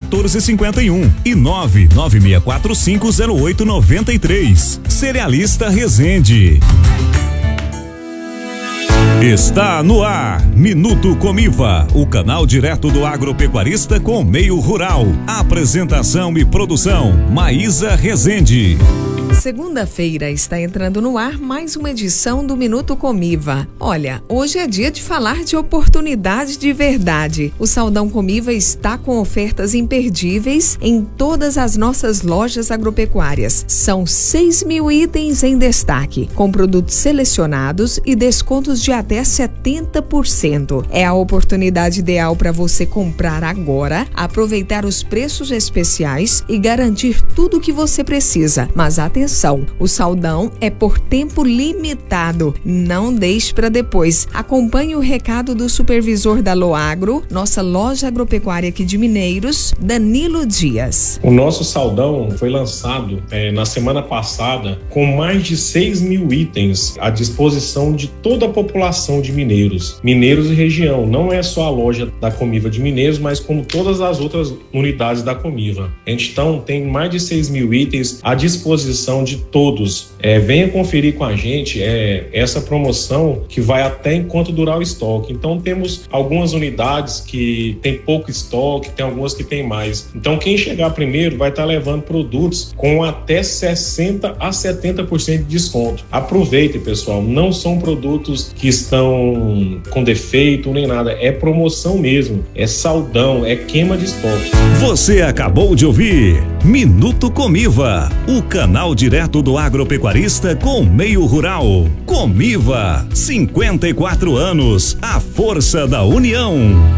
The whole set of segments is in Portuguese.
1451 e 996450893. Cerealista Resende. Está no ar, Minuto Comiva, o canal direto do agropecuarista com o meio rural. Apresentação e produção, Maísa Resende. Segunda-feira está entrando no ar mais uma edição do Minuto Comiva. Olha, hoje é dia de falar de oportunidade de verdade. O Saldão Comiva está com ofertas imperdíveis em todas as nossas lojas agropecuárias. São 6.000 itens em destaque, com produtos selecionados e descontos de até 70%. É a oportunidade ideal para você comprar agora, aproveitar os preços especiais e garantir tudo o que você precisa. Mas atenção, o saldão é por tempo limitado. Não deixe para depois. Acompanhe o recado do supervisor da Loagro, nossa loja agropecuária aqui de Mineiros, Danilo Dias. O nosso saldão foi lançado na semana passada com mais de 6.000 itens à disposição de toda a população de Mineiros e região. Não é só a loja da Comiva de Mineiros, mas como todas as outras unidades da Comiva. A gente então tem mais de 6.000 itens à disposição de todos. Venha conferir com a gente essa promoção que vai até enquanto durar o estoque. Então temos algumas unidades que tem pouco estoque, tem algumas que tem mais. Então quem chegar primeiro vai estar levando produtos com até 60% a 70% de desconto. Aproveitem, pessoal, não são produtos que estão com defeito nem nada, é promoção mesmo, é saldão, é queima de estoque. Você acabou de ouvir Minuto Comiva, o canal direto do agropecuarista com meio rural. Comiva, 54 anos, a força da união.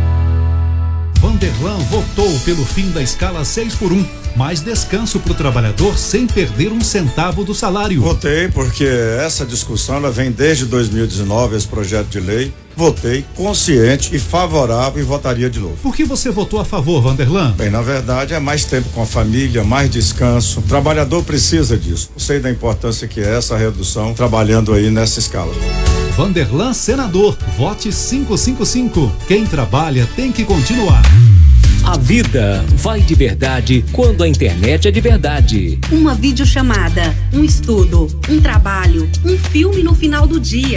Vanderlan votou pelo fim da escala 6x1. Mais descanso para o trabalhador sem perder um centavo do salário. Votei porque essa discussão ela vem desde 2019, esse projeto de lei. Votei consciente e favorável e votaria de novo. Por que você votou a favor, Vanderlan? Bem, na verdade é mais tempo com a família, mais descanso. O trabalhador precisa disso. Eu sei da importância que é essa redução trabalhando aí nessa escala. Vanderlan, senador, vote 555. Quem trabalha tem que continuar. A vida vai de verdade quando a internet é de verdade. Uma videochamada, um estudo, um trabalho, um filme no final do dia.